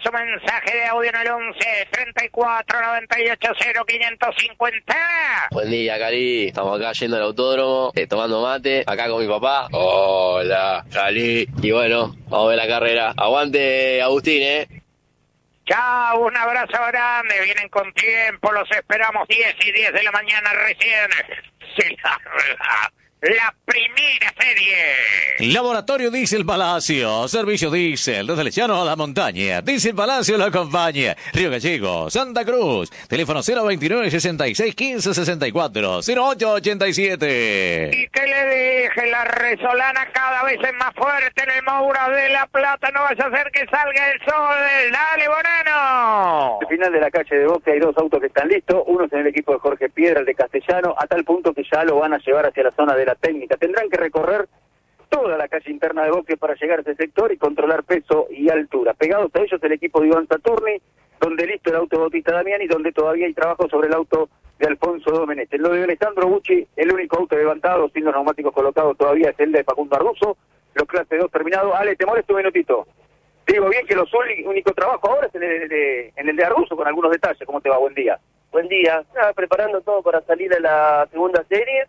su mensaje de audio en el 11 34 98 0 550. Buen día, Cali. Estamos acá yendo al autódromo, tomando mate, acá con mi papá. Hola, Cali. Y bueno, vamos a ver la carrera. Aguante, Agustín, Chao, un abrazo grande. Vienen con tiempo, los esperamos 10:10 de la mañana recién. Se larga la primera serie. Laboratorio Diesel Palacio, servicio diésel, desde el llano a la montaña. Diesel Palacio lo acompaña. Río Gallego, Santa Cruz, teléfono 029 66 15 64 0887. Y que le dije, la resolana cada vez es más fuerte en el Moura de la Plata. No vaya a hacer que salga el sol. Dale, Bonano. Al final de la calle de Boxe hay dos autos que están listos. Uno es en el equipo de Jorge Piedra, el de Castellano, a tal punto que ya lo van a llevar hacia la zona de la técnica. Tendrán que recorrer toda la calle interna de Boxe para llegar a ese sector y controlar peso y altura. Pegados a ellos el equipo de Iván Saturni, donde listo el auto de Bautista Damiani, donde todavía hay trabajo sobre el auto de Alfonso Domenech. Lo de Alessandro Bucci, el único auto levantado sin los neumáticos colocados todavía es el de Facundo Arduzo, los clase 2 terminados. Ale, te molesto un minutito. Digo bien que los único trabajo ahora es en el de Arduzo, con algunos detalles. ¿Cómo te va? Buen día. Buen día. Preparando todo para salir a la segunda serie.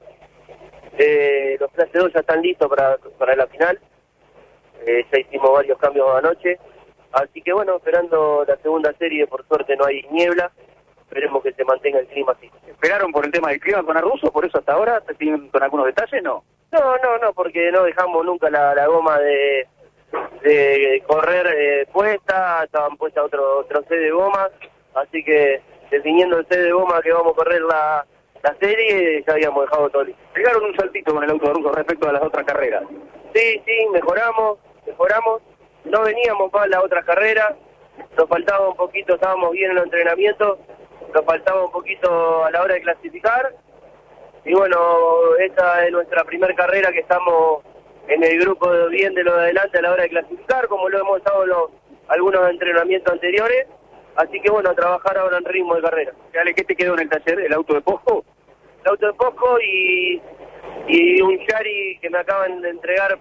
Los clase 2 ya están listos para la final. Ya hicimos varios cambios anoche. Así que bueno, esperando la segunda serie, por suerte no hay niebla. Esperemos que se mantenga el clima así. ¿Esperaron por el tema del clima con Arduzo? ¿Por eso hasta ahora te siguen con algunos detalles? No, porque no dejamos nunca la goma de correr puesta. Estaban puestas otro set de gomas. Así que definiendo el set de goma que vamos a correr la serie, ya habíamos dejado todo listo. Pegaron un saltito con el auto de Arduzo respecto a las otras carreras. Sí, mejoramos. No veníamos para las otras carreras, nos faltaba un poquito, estábamos bien en los entrenamientos, nos faltaba un poquito a la hora de clasificar. Y bueno, esta es nuestra primera carrera que estamos en el grupo bien de lo de adelante a la hora de clasificar, como lo hemos estado algunos entrenamientos anteriores. Así que bueno, a trabajar ahora en ritmo de carrera. Dale, ¿qué te quedó en el taller? ¿El auto de Posco? El auto de Posco y un Yari que me acaban de entregar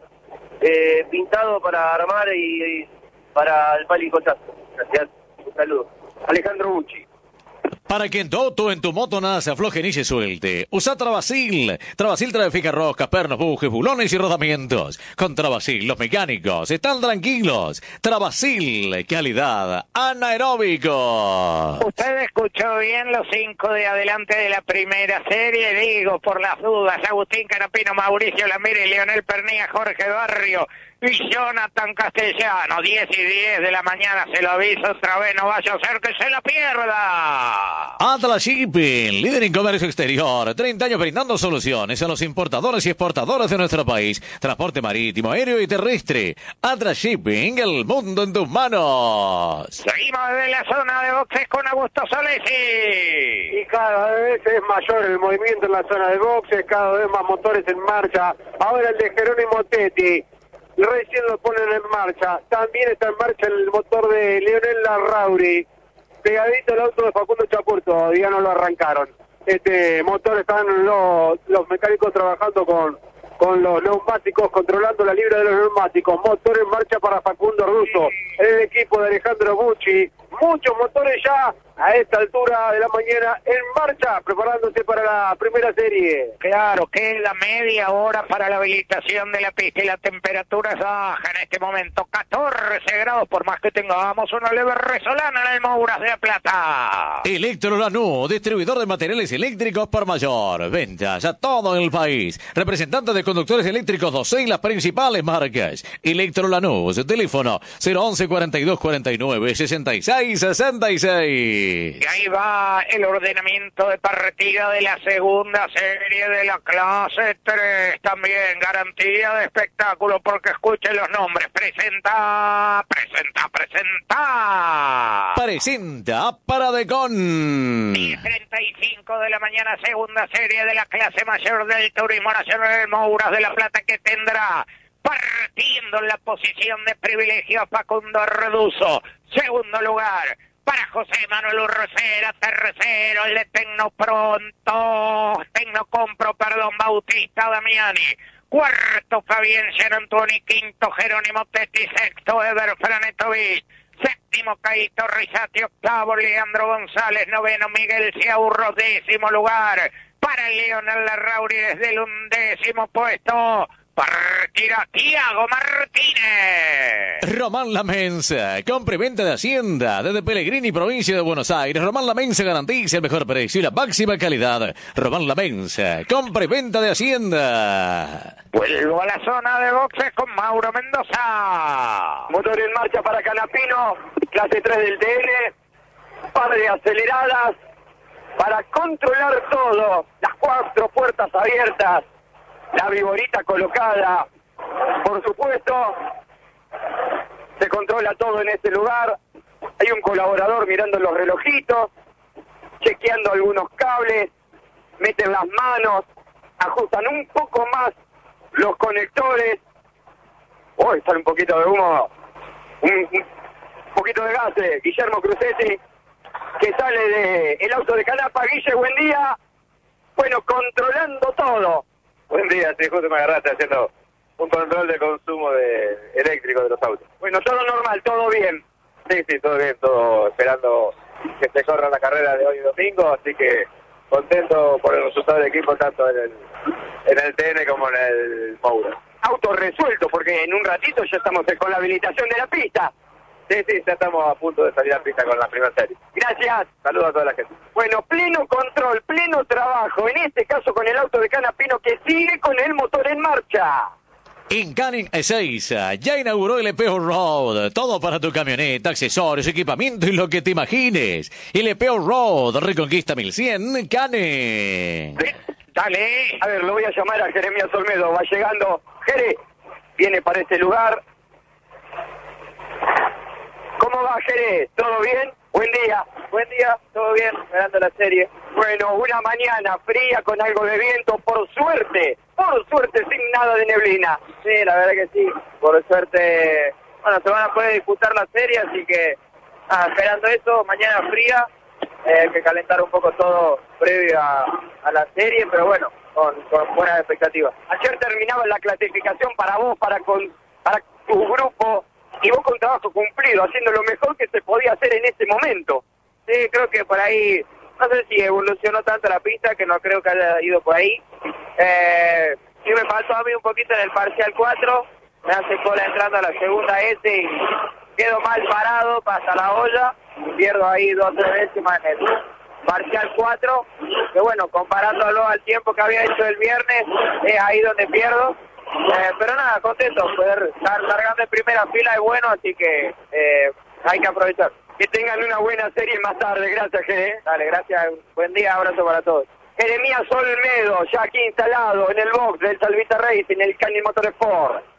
pintado para armar y para el palicochazo. Gracias, un saludo. Alejandro Bucci. Para que en tu auto, en tu moto nada se afloje ni se suelte, usa Travasil. Travasil trae fija roscas, pernos, bujes, bulones y rodamientos. Con Travasil los mecánicos están tranquilos. Travasil, calidad anaeróbico. Usted escuchó bien los 5 de adelante de la primera serie. Digo, por las dudas, Agustín Canapino, Mauricio Lamire, Leonel Pernía, Jorge Barrio y Jonathan Castellano. 10:10 de la mañana, se lo aviso otra vez, no vaya a ser que se la pierda. Atlas Shipping, líder en comercio exterior, 30 años brindando soluciones a los importadores y exportadores de nuestro país. Transporte marítimo, aéreo y terrestre. Atlas Shipping, el mundo en tus manos. Seguimos desde la zona de boxes con Augusto Solesi. Y cada vez es mayor el movimiento en la zona de boxes, cada vez más motores en marcha. Ahora el de Jerónimo Tetti. Recién lo ponen en marcha. También está en marcha el motor de Leonel Larrauri. Pegadito el auto de Facundo Chapur, todavía no lo arrancaron. Este motor están los mecánicos trabajando con los neumáticos, controlando la libra de los neumáticos. Motor en marcha para Facundo Arduzo. El equipo de Alejandro Bucci. Muchos motores ya a esta altura de la mañana en marcha, preparándose para la primera serie. Claro, queda media hora para la habilitación de la pista y la temperatura es baja en este momento, 14 grados, por más que tengamos una leve resolana en el Mouras de la Plata. Electro Lanús, distribuidor de materiales eléctricos por mayor. Ventas a todo el país. Representante de conductores eléctricos 12 y las principales marcas. Electro Lanús, teléfono 011 42 49 66 66. Y ahí va el ordenamiento de partida de la segunda serie de la clase 3. También garantía de espectáculo, porque escuchen los nombres. Presenta Paradecon. 10:35 de la mañana, segunda serie de la clase mayor del Turismo Nacional Mouras de la Plata, que tendrá partiendo en la posición de privilegio a Facundo Arduzo. Segundo lugar para José Manuel Urrocera, tercero el de Tecnocompro, Bautista Damiani. Cuarto Fabián Gianantoni, quinto Jerónimo Tetti, sexto Eber Franetovich, Séptimo, Caito Rizati. Octavo, Leandro González. Noveno, Miguel Ciaurro. Décimo lugar para Leonel Larrauri desde el 11º puesto. Partirá Tiago Martínez. Román La Mensa, compra y venta de Hacienda, desde Pellegrini, provincia de Buenos Aires. Román La Mensa garantiza el mejor precio y la máxima calidad. Román La Mensa, compra y venta de Hacienda. Vuelvo a la zona de boxes con Mauro Mendoza. Motor en marcha para Canapino, clase 3 del TN. Par de aceleradas para controlar todo. Las 4 puertas abiertas. La viborita colocada, por supuesto, se controla todo en este lugar. Hay un colaborador mirando los relojitos, chequeando algunos cables, meten las manos, ajustan un poco más los conectores. Oh, sale un poquito de humo, un poquito de gas. Guillermo Crucetti, que sale del auto de Canapa. Guille, buen día. Bueno, controlando todo. Buen día, sí, justo me agarraste haciendo un control de consumo eléctrico de los autos. Bueno, todo normal, todo bien. Sí, todo bien, todo esperando que se corra la carrera de hoy domingo, así que contento por el resultado del equipo, tanto en el TN como en el Moura. Auto resuelto, porque en un ratito ya estamos con la habilitación de la pista. Sí, ya estamos a punto de salir a pista con la primera serie. Gracias. Saludos a toda la gente. Bueno, pleno control, pleno trabajo, en este caso con el auto de Canapino que sigue con el motor en marcha. En Canning Ezeiza ya inauguró el EPO Road. Todo para tu camioneta, accesorios, equipamiento y lo que te imagines. El EPO Road, Reconquista 1100, Canning. Dale. A ver, lo voy a llamar a Jeremías Olmedo. Va llegando. Jere, viene para este lugar. ¿Cómo va, Jere? ¿Todo bien? Buen día. Buen día, todo bien, esperando la serie. Bueno, una mañana fría con algo de viento, por suerte sin nada de neblina. Sí, la verdad que sí, por suerte, bueno, se van a poder disputar la serie, así que esperando eso, mañana fría, hay que calentar un poco todo previo a la serie, pero bueno, con buenas expectativas. Ayer terminaba la clasificación para vos, para tu grupo, y vos con trabajo cumplido, haciendo lo mejor que se podía hacer en ese momento. Sí, creo que por ahí, no sé si evolucionó tanto la pista, que no creo que haya ido por ahí. Sí me pasó a mí un poquito en el parcial 4, me hace cola entrando a la segunda S y quedo mal parado, pasa la olla, pierdo ahí 2 o 3 décimas en el parcial 4, que bueno, comparándolo al tiempo que había hecho el viernes, es ahí donde pierdo. Pero nada, contento, poder estar largando en primera fila es bueno, así que hay que aprovechar. Que tengan una buena serie más tarde, gracias, Jere. Dale, gracias, buen día, abrazo para todos. Jeremías Olmedo, ya aquí instalado en el box del Salvita Racing, el Canning Motorsport.